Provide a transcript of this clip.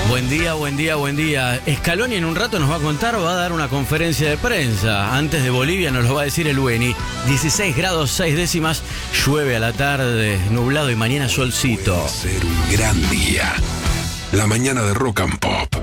Buen día, buen día, buen día. Scaloni en un rato nos va a contar, va a dar una conferencia de prensa. Antes de Bolivia nos lo va a decir el Bueni. 16 grados 6 décimas, llueve a la tarde, nublado y mañana solcito. Puede ser un gran día. La mañana de Rock and Pop.